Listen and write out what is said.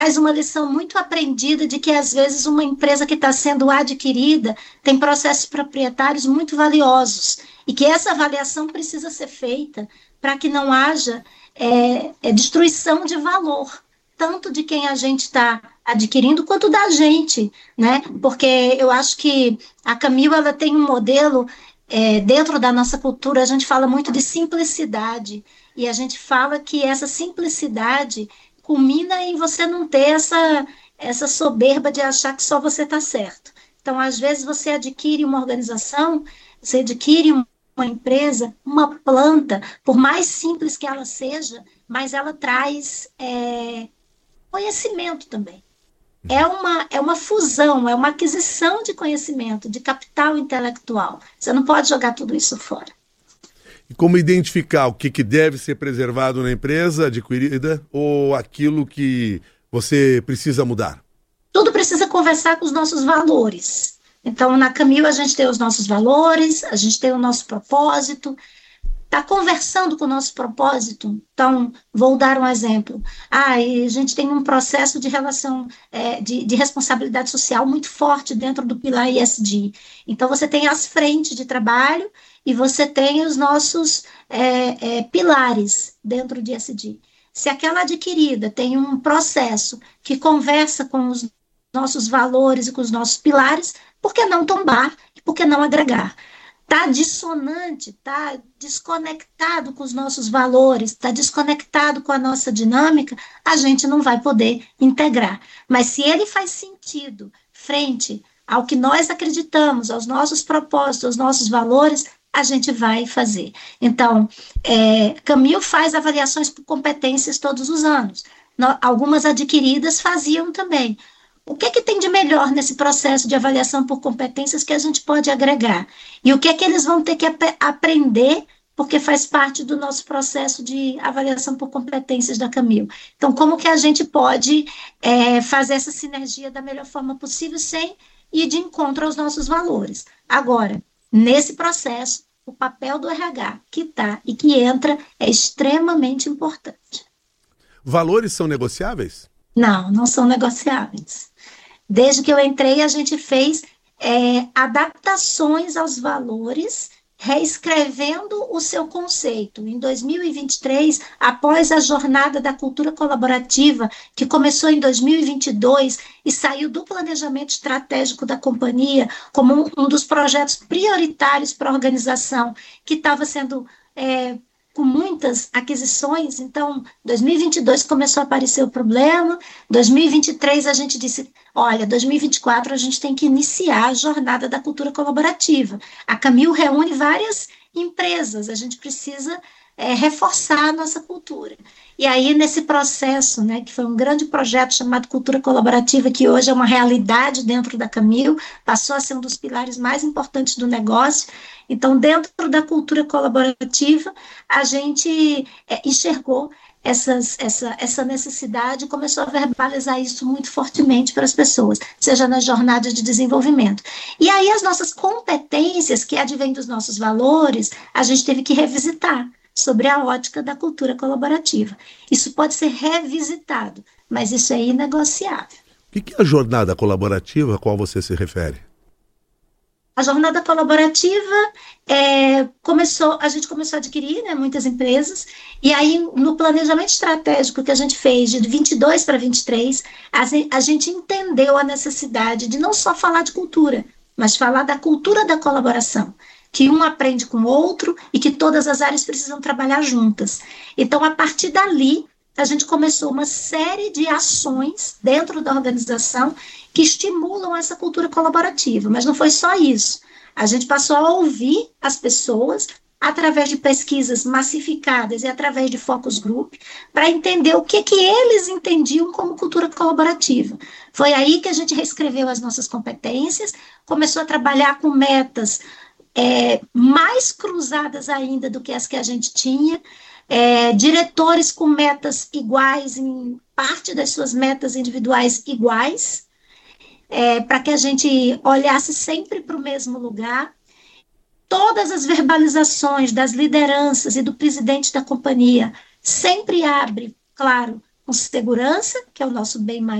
uma lição muito aprendida de que, às vezes, uma empresa que está sendo adquirida tem processos proprietários muito valiosos e que essa avaliação precisa ser feita para que não haja destruição de valor, tanto de quem a gente está adquirindo quanto da gente, né? Porque eu acho que a Camil, ela tem um modelo, dentro da nossa cultura, a gente fala muito de simplicidade, e a gente fala que essa simplicidade culmina em você não ter essa soberba de achar que só você está certo. Então, às vezes, você adquire uma organização, você adquire uma empresa, uma planta, por mais simples que ela seja, mas ela traz conhecimento também. É uma fusão, é uma aquisição de conhecimento, de capital intelectual. Você não pode jogar tudo isso fora. E como identificar o que deve ser preservado na empresa adquirida ou aquilo que você precisa mudar? Tudo precisa conversar com os nossos valores. Então, na Camil, a gente tem os nossos valores, a gente tem o nosso propósito. Está conversando com o nosso propósito. Então, vou dar um exemplo. E a gente tem um processo de relação, de responsabilidade social muito forte dentro do pilar ESG. Então, você tem as frentes de trabalho e você tem os nossos pilares dentro de ESG. Se aquela adquirida tem um processo que conversa com os nossos valores e com os nossos pilares, por que não tombar e por que não agregar? Está dissonante, está desconectado com os nossos valores, está desconectado com a nossa dinâmica, a gente não vai poder integrar. Mas se ele faz sentido frente ao que nós acreditamos, aos nossos propósitos, aos nossos valores, a gente vai fazer. Então, Camil faz avaliações por competências todos os anos. Algumas adquiridas faziam também. O que tem de melhor nesse processo de avaliação por competências que a gente pode agregar? E o que eles vão ter que aprender, porque faz parte do nosso processo de avaliação por competências da Camil. Então, como que a gente pode fazer essa sinergia da melhor forma possível sem ir de encontro aos nossos valores? Agora, nesse processo, o papel do RH que está e que entra é extremamente importante. Valores são negociáveis? Não, não são negociáveis. Desde que eu entrei, a gente fez adaptações aos valores, reescrevendo o seu conceito. Em 2023, após a jornada da cultura colaborativa, que começou em 2022 e saiu do planejamento estratégico da companhia como um dos projetos prioritários para a organização, que estava sendo com muitas aquisições. Então, 2022 começou a aparecer o problema, 2023 a gente disse, olha, 2024 a gente tem que iniciar a jornada da cultura colaborativa. A Camil reúne várias empresas, a gente precisa reforçar a nossa cultura. E aí, nesse processo, né, que foi um grande projeto chamado Cultura Colaborativa, que hoje é uma realidade dentro da Camil, passou a ser um dos pilares mais importantes do negócio. Então, dentro da cultura colaborativa, a gente enxergou essa necessidade e começou a verbalizar isso muito fortemente para as pessoas, seja na jornada de desenvolvimento. E aí, as nossas competências, que advêm dos nossos valores, a gente teve que revisitar sobre a ótica da cultura colaborativa. Isso pode ser revisitado, mas isso é inegociável. O que é a jornada colaborativa a qual você se refere? A jornada colaborativa a gente começou a adquirir, né, muitas empresas, e aí no planejamento estratégico que a gente fez de 22 para 23, a gente entendeu a necessidade de não só falar de cultura, mas falar da cultura da colaboração, que um aprende com o outro e que todas as áreas precisam trabalhar juntas. Então, a partir dali, a gente começou uma série de ações dentro da organização que estimulam essa cultura colaborativa, mas não foi só isso. A gente passou a ouvir as pessoas através de pesquisas massificadas e através de focus group, para entender o que eles entendiam como cultura colaborativa. Foi aí que a gente reescreveu as nossas competências, começou a trabalhar com metas mais cruzadas ainda do que as que a gente tinha, diretores com metas iguais, em parte das suas metas individuais iguais, para que a gente olhasse sempre para o mesmo lugar. Todas as verbalizações das lideranças e do presidente da companhia sempre abre, claro, com segurança, que é o nosso bem maior.